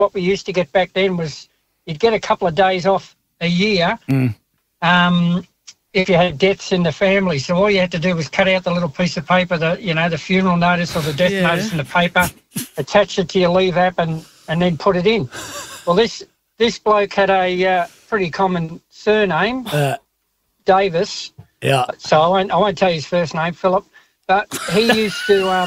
what we used to get back then was you'd get a couple of days off a year if you had deaths in the family. So all you had to do was cut out the little piece of paper, the funeral notice or the death notice in the paper, attach it to your leave app and then put it in. Well, this bloke had a pretty common surname, Davis. Yeah. So I won't tell you his first name, Philip, but he used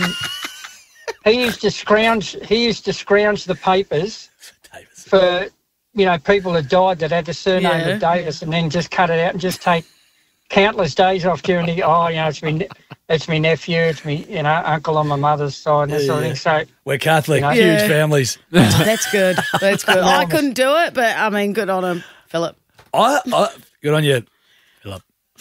to scrounge the papers for people that died that had the surname of Davis, and then just cut it out and just take countless days off during the it's my nephew, it's me uncle on my mother's side, and that sort of thing. So we're Catholic, huge families. That's good. That's good. I couldn't do it, but I mean, good on him, Philip. Good on you, Philip.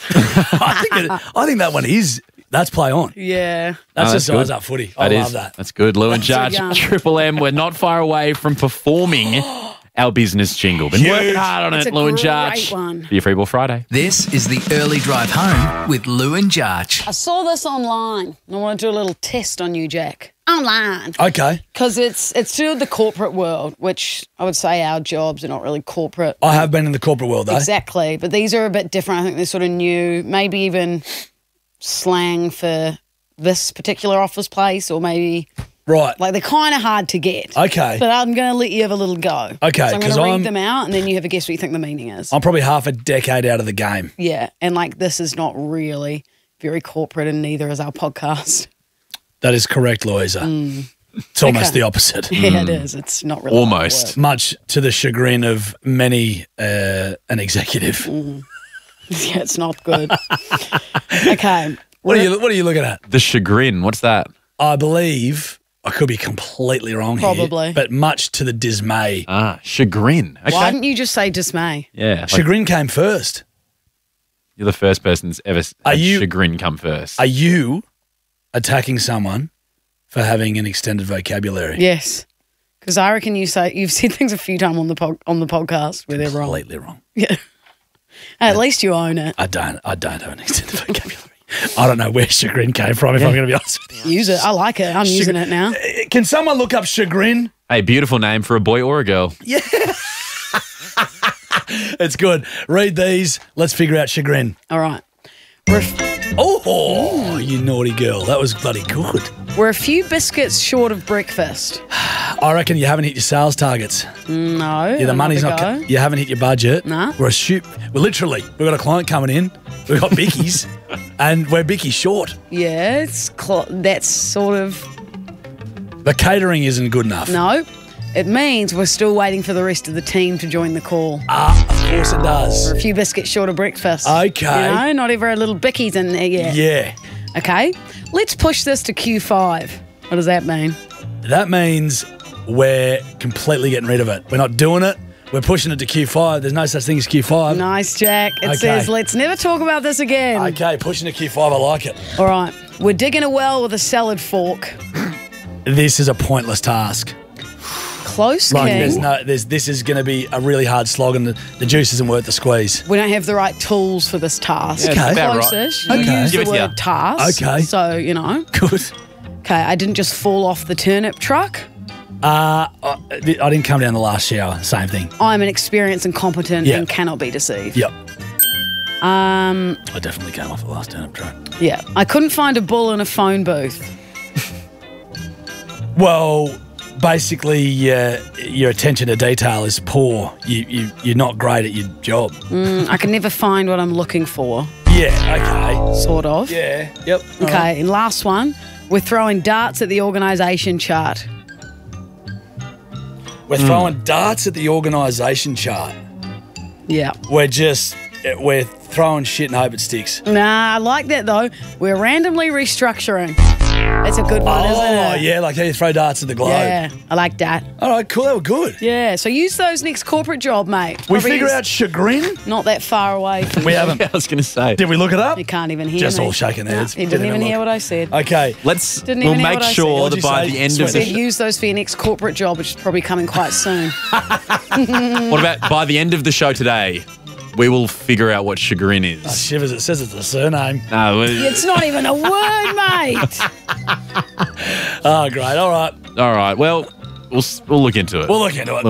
I think that one that's play on. Yeah. That's just size up footy. I love that. That's good. Lou and Judge, Triple M. We're not far away from performing our business jingle. Been working hard on it, Lou and Judge. For your Free Ball Friday. This is the Early Drive Home with Lou and Judge. I saw this online. I want to do a little test on you, Jack. Online. Okay. Because it's to do with the corporate world, which I would say our jobs are not really corporate. I have been in the corporate world, though. Exactly. But these are a bit different. I think they're sort of new, maybe even slang for this particular office place, or maybe... Right. Like, they're kind of hard to get. Okay. But I'm going to let you have a little go. Okay. So I'm going to read them out, and then you have a guess what you think the meaning is. I'm probably half a decade out of the game. Yeah. And, this is not really very corporate, and neither is our podcast. That is correct, Louisa. It's almost the opposite. Yeah, it is. It's not really almost. Much to the chagrin of many an executive. Yeah, it's not good. Okay. What are you looking at? The chagrin. What's that? I believe... I could be completely wrong Probably. here, but much to the dismay. Chagrin. Okay. Why didn't you just say dismay? Yeah. Chagrin came first. You're the first person that's ever had chagrin come first. Are you attacking someone for having an extended vocabulary? Yes. Because I reckon you've said things a few times on the podcast where they're wrong. Completely wrong. Yeah. At least you own it. I don't have an extended vocabulary. I don't know where chagrin came from, if I'm going to be honest with you. Use it. I like it. I'm using it now. Can someone look up chagrin? Hey, beautiful name for a boy or a girl. Yeah. It's good. Read these. Let's figure out chagrin. All right. You naughty girl. That was bloody good. We're a few biscuits short of breakfast. I reckon you haven't hit your sales targets. No. Yeah, the money's not. You haven't hit your budget. No. We're we've got a client coming in. We've got bickies, and we're bickies short. Yeah, that's sort of... The catering isn't good enough. No. It means we're still waiting for the rest of the team to join the call. Of course it does. We're a few biscuits short of breakfast. Okay. Not even a little bickies in there yet. Yeah. Okay. Let's push this to Q5. What does that mean? That means we're completely getting rid of it. We're not doing it. We're pushing it to Q5. There's no such thing as Q5. Nice, Jack. It says, let's never talk about this again. Okay, pushing to Q5. I like it. All right. We're digging a well with a salad fork. This is a pointless task. Close, King. This is going to be a really hard slog, and the juice isn't worth the squeeze. We don't have the right tools for this task. Okay. Close-ish. Right. You Okay. use Give the it to word task. Okay. So, Good. Okay, I didn't just fall off the turnip truck. I didn't come down the last shower. Same thing. I'm an experienced and competent and cannot be deceived. Yep. I definitely came off the last turnip truck. Yeah. I couldn't find a bull in a phone booth. Well, basically, your attention to detail is poor. You're not great at your job. I can never find what I'm looking for. Yeah, okay. Sort of. Yeah, yep. Okay, and last one. We're throwing darts at the organisation chart. We're throwing darts at the organisation chart. Yeah. We're throwing shit and hope it sticks. Nah, I like that though. We're randomly restructuring. That's a good one, isn't it? Oh, yeah, like how you throw darts at the globe. Yeah, I like that. All right, cool. That was good. Yeah, so use those next corporate job, mate. We Probably figure out chagrin? not that far away from We you. haven't. I was going to say. Did we look it up? You can't even hear Just me. all shaking their heads. He didn't even hear look. what I said. Okay. We'll Didn't even hear make what I said. sure What'd that you by say? the end of I the said use those for your next corporate job, which is probably coming quite soon. What about by the end of the show today, we will figure out what chagrin is. Shivers, it says it's a surname. No, It's not even a word, mate. Oh, great. All right. all right. Well, we'll look into it. We'll look into it.